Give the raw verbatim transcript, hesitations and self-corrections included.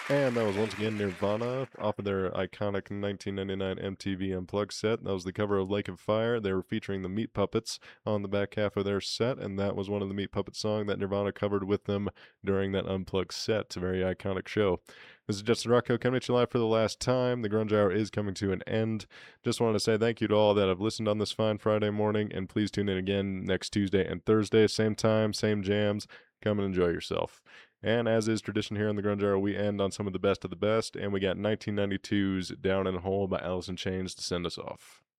And that was once again Nirvana off of their iconic nineteen ninety-nine M T V Unplugged set. That was the cover of Lake of Fire. They were featuring the Meat Puppets on the back half of their set, and that was one of the Meat Puppet songs that Nirvana covered with them during that Unplugged set. It's a very iconic show. This is Justin Rocco coming at you live for the last time. The Grunge Hour is coming to an end. Just wanted to say thank you to all that have listened on this fine Friday morning, and please tune in again next Tuesday and Thursday, same time, same jams. Come and enjoy yourself. And as is tradition here on the Grunge Hour, we end on some of the best of the best, and we got nineteen ninety-two's Down in a Hole by Alice in Chains to send us off.